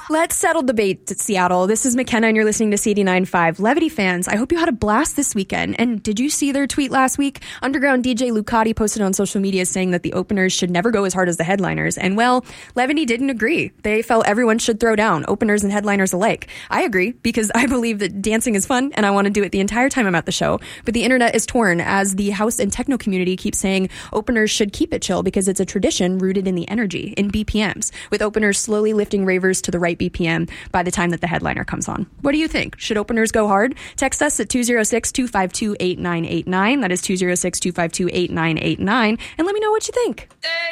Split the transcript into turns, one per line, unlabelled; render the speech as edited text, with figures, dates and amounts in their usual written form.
Let's settle debate, Seattle. This is McKenna, and you're listening to C89.5. Levity fans, I hope you had a blast this weekend. And did you see their tweet last week? Underground DJ Lucati posted on social media saying that the openers should never go as hard as the headliners. And, well, Levity didn't agree. They felt everyone should throw down, openers and headliners alike. I agree, because I believe that dancing is fun, and I want to do it the entire time I'm at the show. But the internet is torn, as the house and techno community keeps saying openers should keep it chill because it's a tradition rooted in the energy, in BPMs, with openers slowly lifting ravers to the right BPM by the time that the headliner comes on. What do you think? Should openers go hard? Text us at 206-252-8989. That is 206-252-8989. And let me know what you think.